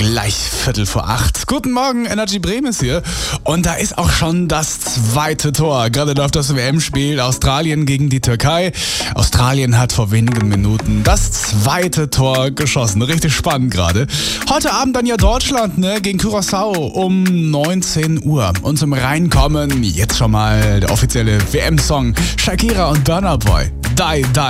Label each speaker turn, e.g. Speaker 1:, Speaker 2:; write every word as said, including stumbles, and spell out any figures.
Speaker 1: gleich Viertel vor acht. Guten Morgen, Energy Bremen ist hier. Und da ist auch schon das zweite Tor. Gerade läuft das W M-Spiel Australien gegen die Türkei. Australien hat vor wenigen Minuten das zweite Tor geschossen. Richtig spannend gerade. Heute Abend dann ja Deutschland ne, gegen Curaçao um neunzehn Uhr. Und zum Reinkommen jetzt schon mal der offizielle W M-Song Shakira und Burna Boy. Die, die.